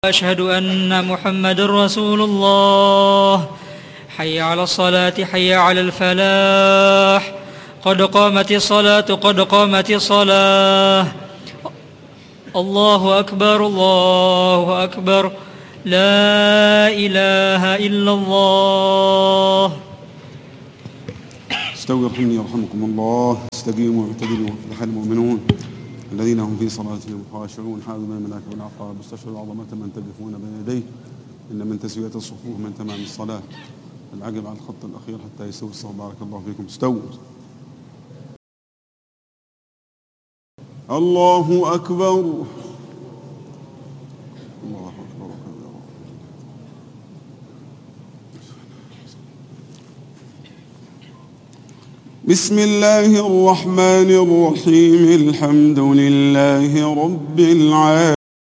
أشهد أن محمد رسول الله. حي على الصلاة حي على الفلاح. قد قامت الصلاة قد قامت الصلاة. الله أكبر الله أكبر. لا إله إلا الله. استووا يرحمني يرحمكم الله. استقيموا واعتدلوا وافلح المؤمنون الذين هم في صلاتهم خاشعون. حاذوا من الملائكة والعقاب. استشعروا عظمة من تقفون بين يديه. إن من تسوية الصفوف من تمام الصلاة. العقب على الخط الأخير حتى يستوي الصف. بارك الله فيكم. استووا. الله أكبر الله أكبر. بسم الله الرحمن الرحيم. الحمد لله رب العالمين.